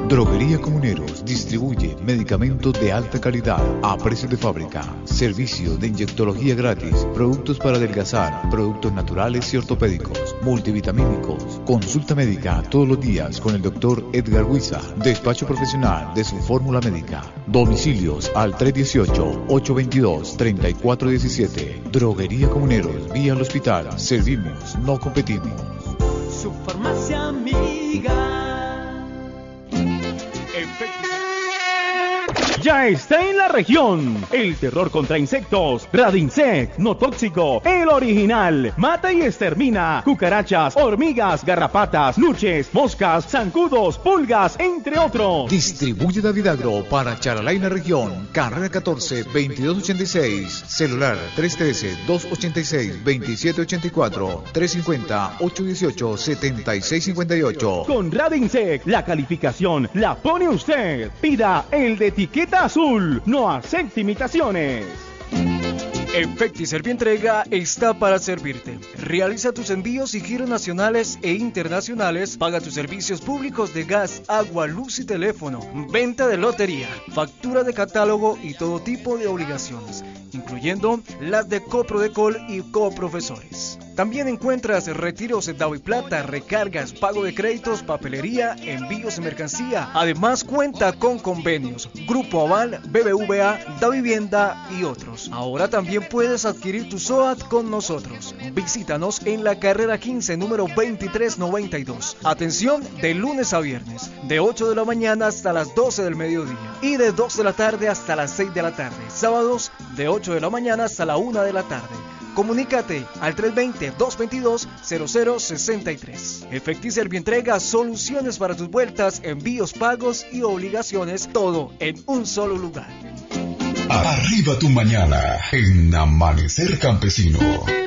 Droguería Comuneros distribuye medicamentos de alta calidad a precio de fábrica, servicio de inyectología gratis, productos para adelgazar, productos naturales y ortopédicos, multivitamínicos, consulta médica todos los días con el doctor Edgar Huiza, despacho profesional de su fórmula médica, domicilios al 318-822-3417, Droguería Comuneros, vía al hospital, servimos, no competimos. Su farmacia amiga. Ya está en la región. El terror contra insectos. Radinsect, no tóxico. El original. Mata y extermina cucarachas, hormigas, garrapatas, luches, moscas, zancudos, pulgas, entre otros. Distribuye David Agro para Charalá y la región. Carrera 14, 2286. Celular 313-286-2784. 350-818-7658. Con Radinsect, la calificación la pone usted. Pida el de etiqueta azul. No acepte imitaciones. Efecti Servientrega está para servirte. Realiza tus envíos y giros nacionales e internacionales. Paga tus servicios públicos de gas, agua, luz y teléfono. Venta de lotería, factura de catálogo y todo tipo de obligaciones, incluyendo las de Coprodecol y coprofesores. También encuentras retiros en Daviplata, recargas, pago de créditos, papelería, envíos de mercancía. Además cuenta con convenios, Grupo Aval, BBVA, Davivienda y otros. Ahora también puedes adquirir tu SOAT con nosotros. Visítanos en la carrera 15, número 2392. Atención de lunes a viernes, de 8 de la mañana hasta las 12 del mediodía y de 2 de la tarde hasta las 6 de la tarde. Sábados de 8 de la mañana hasta la 1 de la tarde. Comunícate al 320-222-0063. Efecti Servientrega, soluciones para tus vueltas, envíos, pagos y obligaciones, todo en un solo lugar. Arriba tu mañana en Amanecer Campesino.